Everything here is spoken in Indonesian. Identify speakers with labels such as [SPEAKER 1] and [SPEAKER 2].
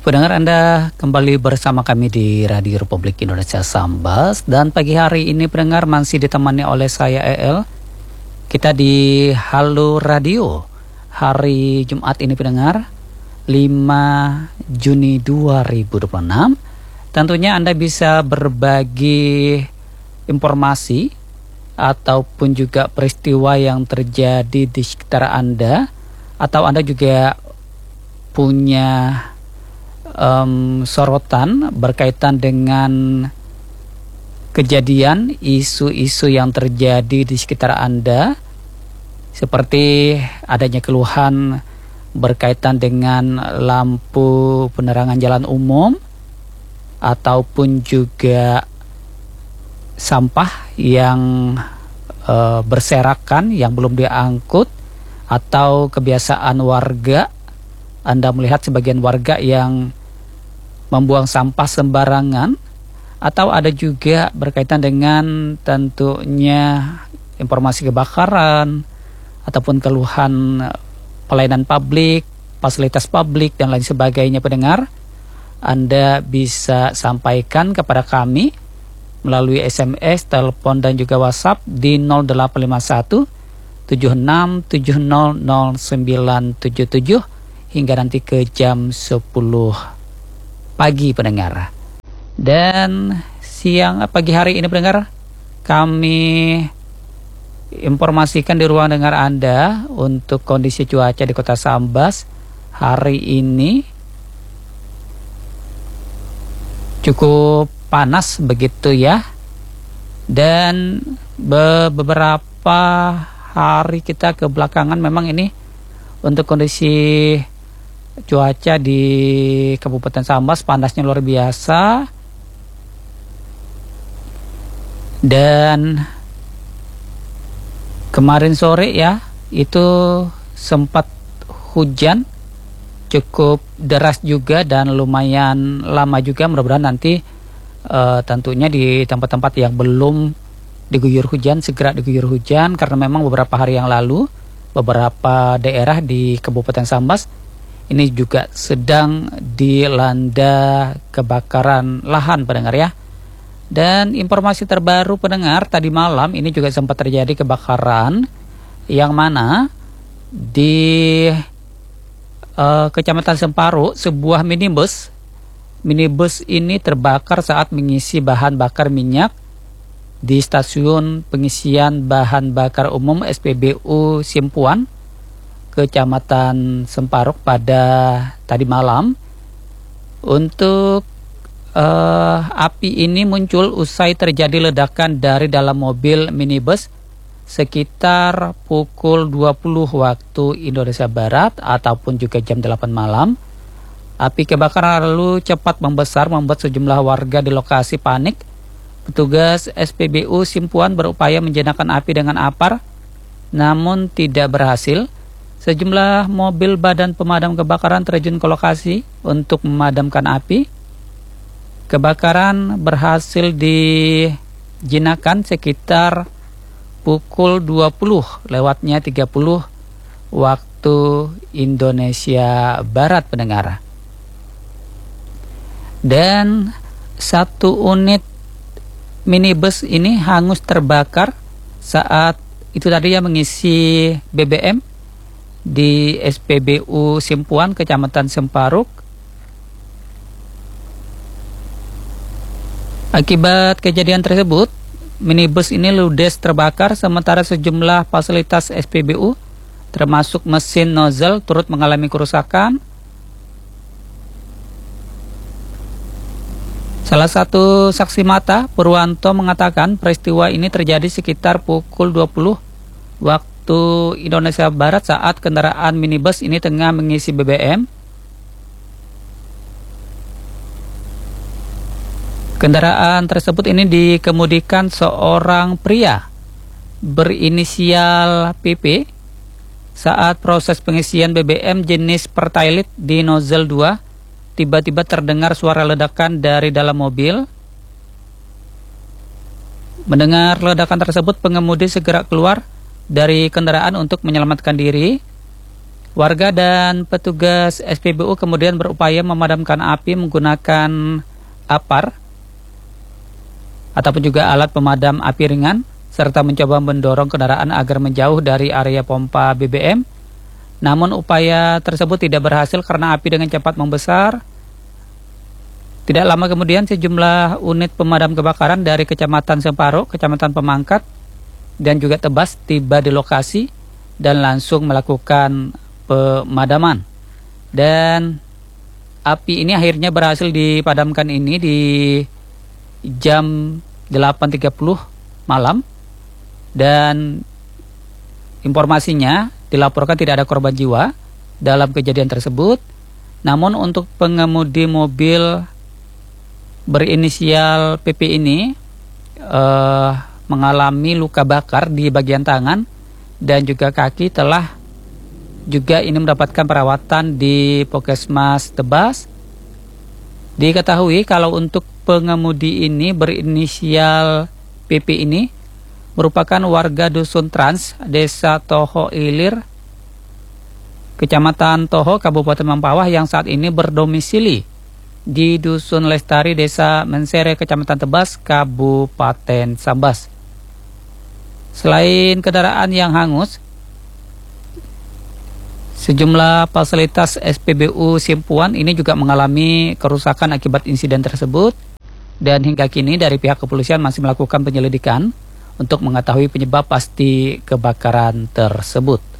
[SPEAKER 1] Pendengar, Anda kembali bersama kami di Radio Republik Indonesia Sambas. Dan pagi hari ini pendengar masih ditemani oleh saya EL. Kita di Halo Radio hari Jumat ini pendengar 5 Juni 2026. Tentunya Anda bisa berbagi informasi ataupun juga peristiwa yang terjadi di sekitar Anda, atau Anda juga punya sorotan berkaitan dengan kejadian isu-isu yang terjadi di sekitar Anda, seperti adanya keluhan berkaitan dengan lampu penerangan jalan umum, ataupun juga sampah yang berserakan yang belum diangkut, atau kebiasaan warga. Anda melihat sebagian warga yang membuang sampah sembarangan, atau ada juga berkaitan dengan tentunya informasi kebakaran ataupun keluhan pelayanan publik, fasilitas publik dan lain sebagainya pendengar. Anda bisa sampaikan kepada kami melalui SMS, telepon dan juga WhatsApp di 0851 76700977 hingga nanti ke jam 10 pagi pendengar. Dan pagi hari ini pendengar, kami informasikan di ruang dengar Anda untuk kondisi cuaca di Kota Sambas hari ini cukup panas begitu ya. Dan beberapa hari kita ke belakangan memang ini untuk kondisi cuaca di Kabupaten Sambas panasnya luar biasa. Dan kemarin sore ya, itu sempat hujan cukup deras juga dan lumayan lama juga. Mudah-mudahan nanti tentunya di tempat-tempat yang belum diguyur hujan segera diguyur hujan, karena memang beberapa hari yang lalu beberapa daerah di Kabupaten Sambas ini juga sedang dilanda kebakaran lahan pendengar ya. Dan informasi terbaru pendengar, tadi malam ini juga sempat terjadi kebakaran yang mana di Kecamatan Semparu, sebuah minibus ini terbakar saat mengisi bahan bakar minyak di stasiun pengisian bahan bakar umum SPBU Simpuan, Kecamatan Semparuk pada tadi malam. Untuk api ini muncul usai terjadi ledakan dari dalam mobil minibus sekitar pukul 20 waktu Indonesia Barat ataupun juga jam 8 malam. Api kebakaran lalu cepat membesar membuat sejumlah warga di lokasi panik. Petugas SPBU Simpuan berupaya menjinakkan api dengan apar, namun tidak berhasil. Sejumlah mobil badan pemadam kebakaran terjun ke lokasi untuk memadamkan api. Kebakaran berhasil dijinakkan sekitar pukul 20:30 waktu Indonesia Barat pendengar. Dan satu unit minibus ini hangus terbakar saat itu tadi ya mengisi BBM di SPBU Simpuan, Kecamatan Semparuk. Akibat kejadian tersebut, minibus ini ludes terbakar, sementara sejumlah fasilitas SPBU termasuk mesin nozzle turut mengalami kerusakan. Salah satu saksi mata, Purwanto, mengatakan peristiwa ini terjadi sekitar pukul 20 waktu Indonesia Barat saat kendaraan minibus ini tengah mengisi BBM. Kendaraan tersebut ini dikemudikan seorang pria berinisial PP. Saat proses pengisian BBM jenis Pertalite di nozzle 2, tiba-tiba terdengar suara ledakan dari dalam mobil. Mendengar ledakan tersebut, pengemudi segera keluar dari kendaraan untuk menyelamatkan diri. Warga dan petugas SPBU kemudian berupaya memadamkan api menggunakan APAR ataupun juga alat pemadam api ringan, serta mencoba mendorong kendaraan agar menjauh dari area pompa BBM. Namun upaya tersebut tidak berhasil karena api dengan cepat membesar. Tidak lama kemudian sejumlah unit pemadam kebakaran dari Kecamatan Semparo, Kecamatan Pemangkat, dan juga Tebas tiba di lokasi dan langsung melakukan pemadaman. Dan api ini akhirnya berhasil dipadamkan ini di jam 8.30 malam. Dan informasinya dilaporkan tidak ada korban jiwa dalam kejadian tersebut. Namun untuk pengemudi mobil berinisial PP ini mengalami luka bakar di bagian tangan dan juga kaki, telah juga ini mendapatkan perawatan di Puskesmas Tebas. Diketahui kalau untuk pengemudi ini berinisial PP ini merupakan warga Dusun Trans, Desa Toho Ilir, Kecamatan Toho, Kabupaten Mempawah, yang saat ini berdomisili di Dusun Lestari, Desa Mensere, Kecamatan Tebas, Kabupaten Sambas. Selain kendaraan yang hangus, sejumlah fasilitas SPBU Simpuan ini juga mengalami kerusakan akibat insiden tersebut. Dan hingga kini dari pihak kepolisian masih melakukan penyelidikan untuk mengetahui penyebab pasti kebakaran tersebut.